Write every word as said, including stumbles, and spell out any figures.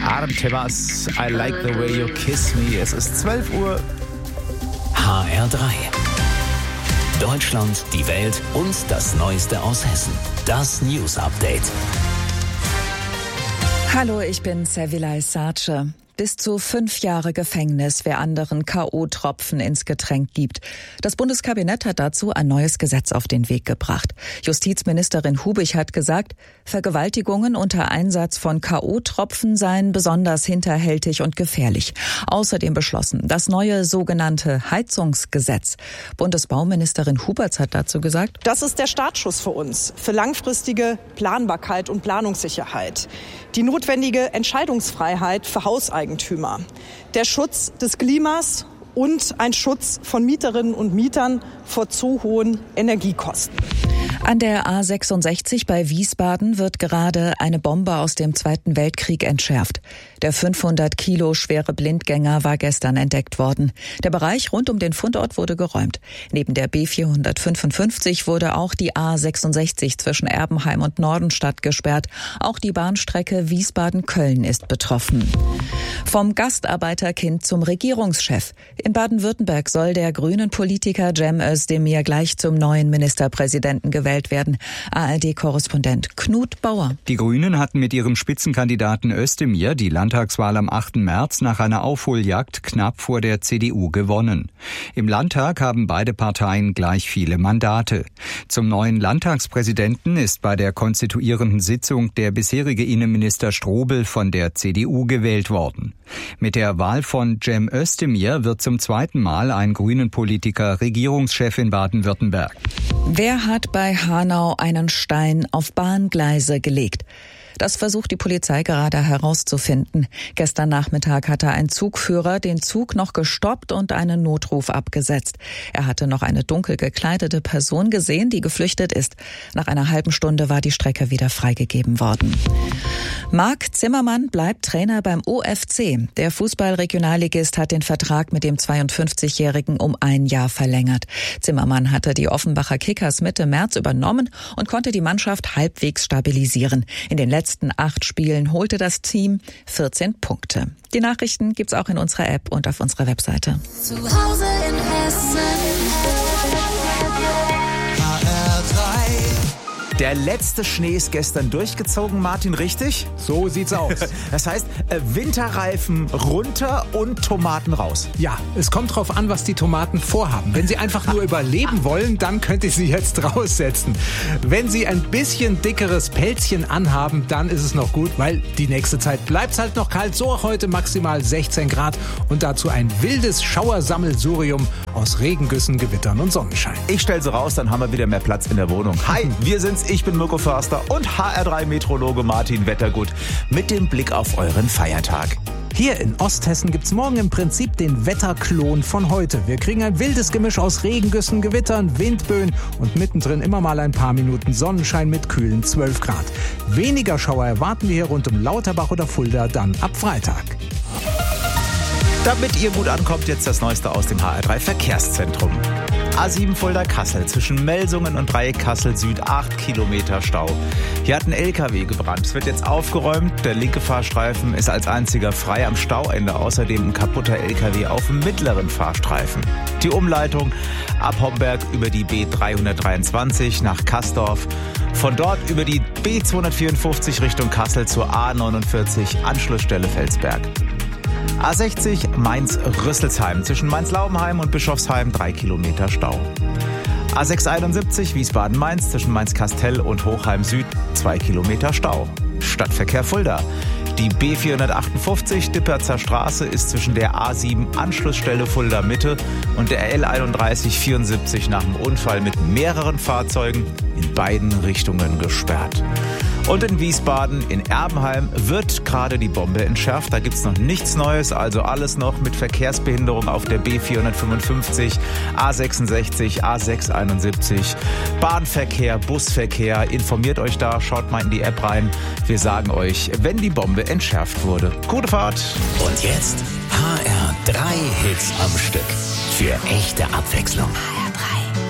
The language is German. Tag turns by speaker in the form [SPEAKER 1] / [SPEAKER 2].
[SPEAKER 1] Artemas, I like the way you kiss me. Es ist zwölf Uhr.
[SPEAKER 2] H R drei. Deutschland, die Welt und das Neueste aus Hessen. Das News Update.
[SPEAKER 3] Hallo, ich bin Servilay Sace. Bis zu fünf Jahre Gefängnis, wer anderen K O-Tropfen ins Getränk gibt. Das Bundeskabinett hat dazu ein neues Gesetz auf den Weg gebracht. Justizministerin Hubich hat gesagt, Vergewaltigungen unter Einsatz von K O-Tropfen seien besonders hinterhältig und gefährlich. Außerdem beschlossen das neue sogenannte Heizungsgesetz. Bundesbauministerin Huberts hat dazu gesagt,
[SPEAKER 4] das ist der Startschuss für uns, für langfristige Planbarkeit und Planungssicherheit. Die notwendige Entscheidungsfreiheit für Hauseigentümer, der Schutz des Klimas und ein Schutz von Mieterinnen und Mietern vor zu hohen Energiekosten.
[SPEAKER 3] An der A sechsundsechzig bei Wiesbaden wird gerade eine Bombe aus dem Zweiten Weltkrieg entschärft. Der fünfhundert Kilo schwere Blindgänger war gestern entdeckt worden. Der Bereich rund um den Fundort wurde geräumt. Neben der B vierhundertfünfundfünfzig wurde auch die A sechsundsechzig zwischen Erbenheim und Nordenstadt gesperrt. Auch die Bahnstrecke Wiesbaden-Köln ist betroffen. Vom Gastarbeiterkind zum Regierungschef. In Baden-Württemberg soll der grünen Politiker Cem Özdemir gleich zum neuen Ministerpräsidenten gewählt werden. A R D-Korrespondent Knut Bauer.
[SPEAKER 5] Die Grünen hatten mit ihrem Spitzenkandidaten Özdemir die Landtagswahl am achten März nach einer Aufholjagd knapp vor der C D U gewonnen. Im Landtag haben beide Parteien gleich viele Mandate. Zum neuen Landtagspräsidenten ist bei der konstituierenden Sitzung der bisherige Innenminister Strobel von der C D U gewählt worden. Mit der Wahl von Cem Özdemir wird zum zweiten Mal ein grünen Politiker Regierungschef in Baden-Württemberg.
[SPEAKER 3] Wer hat bei Hanau einen Stein auf Bahngleise gelegt? Das versucht die Polizei gerade herauszufinden. Gestern Nachmittag hatte ein Zugführer den Zug noch gestoppt und einen Notruf abgesetzt. Er hatte noch eine dunkel gekleidete Person gesehen, die geflüchtet ist. Nach einer halben Stunde war die Strecke wieder freigegeben worden. Marc Zimmermann bleibt Trainer beim O F C. Der Fußball-Regionalligist hat den Vertrag mit dem zweiundfünfzigjährigen um ein Jahr verlängert. Zimmermann hatte die Offenbacher Kickers Mitte März übernommen und konnte die Mannschaft halbwegs stabilisieren. In den letzten letzten acht Spielen holte das Team vierzehn Punkte. Die Nachrichten gibt's auch in unserer App und auf unserer Webseite.
[SPEAKER 6] Zu Hause in Hessen.
[SPEAKER 1] Der letzte Schnee ist gestern durchgezogen, Martin, richtig?
[SPEAKER 7] So sieht's aus.
[SPEAKER 1] Das heißt, Winterreifen runter und Tomaten raus.
[SPEAKER 7] Ja, es kommt drauf an, was die Tomaten vorhaben. Wenn sie einfach nur überleben wollen, dann könnt ihr sie jetzt raussetzen. Wenn sie ein bisschen dickeres Pelzchen anhaben, dann ist es noch gut, weil die nächste Zeit bleibt's halt noch kalt. So auch heute maximal sechzehn Grad und dazu ein wildes Schauersammelsurium aus Regengüssen, Gewittern und Sonnenschein.
[SPEAKER 1] Ich stell sie raus, dann haben wir wieder mehr Platz in der Wohnung. Hi, wir sind's. Ich bin Mirko Förster und H R drei Meteorologe Martin Wettergut mit dem Blick auf euren Feiertag.
[SPEAKER 7] Hier in Osthessen gibt's morgen im Prinzip den Wetterklon von heute. Wir kriegen ein wildes Gemisch aus Regengüssen, Gewittern, Windböen und mittendrin immer mal ein paar Minuten Sonnenschein mit kühlen zwölf Grad. Weniger Schauer erwarten wir hier rund um Lauterbach oder Fulda dann ab Freitag.
[SPEAKER 1] Damit ihr gut ankommt, jetzt das Neueste aus dem H R drei Verkehrszentrum. A sieben Fulda-Kassel zwischen Melsungen und Dreieck Kassel Süd, acht Kilometer Stau. Hier hat ein L K W gebrannt. Es wird jetzt aufgeräumt. Der linke Fahrstreifen ist als einziger frei am Stauende. Außerdem ein kaputter L K W auf dem mittleren Fahrstreifen. Die Umleitung ab Homberg über die B dreihundertdreiundzwanzig nach Kastorf. Von dort über die B zweihundertvierundfünfzig Richtung Kassel zur A neunundvierzig, Anschlussstelle Felsberg. A sechzig Mainz-Rüsselsheim zwischen Mainz-Laubenheim und Bischofsheim, drei Kilometer Stau. A sechshunderteinundsiebzig Wiesbaden-Mainz zwischen Mainz-Kastell und Hochheim Süd, zwei Kilometer Stau. Stadtverkehr Fulda. Die B vierhundertachtundfünfzig Dipperzer Straße ist zwischen der A sieben Anschlussstelle Fulda Mitte und der L einunddreißig vierundsiebzig nach dem Unfall mit mehreren Fahrzeugen in beiden Richtungen gesperrt. Und in Wiesbaden, in Erbenheim, wird gerade die Bombe entschärft. Da gibt's noch nichts Neues, also alles noch mit Verkehrsbehinderung auf der B vierhundertfünfundfünfzig, A sechsundsechzig, A sechshunderteinundsiebzig, Bahnverkehr, Busverkehr. Informiert euch da, schaut mal in die App rein. Wir sagen euch, wenn die Bombe entschärft wurde. Gute Fahrt!
[SPEAKER 2] Und jetzt H R drei Hits am Stück. Für echte Abwechslung.